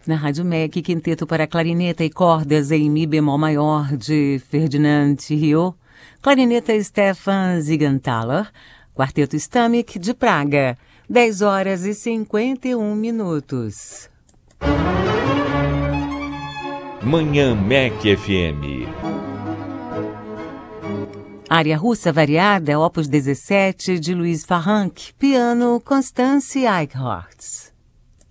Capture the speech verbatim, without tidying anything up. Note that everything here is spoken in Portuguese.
Na Rádio M E C, quinteto para clarineta e cordas em Mi bemol maior de Ferdinand Rio, clarineta Stefan Zigenthaler, quarteto Stamek de Praga, dez horas e cinquenta e um minutos. Manhã M E C F M. Área russa variada, opus dezessete, de Louis Farranc, piano Constance Eichhardt.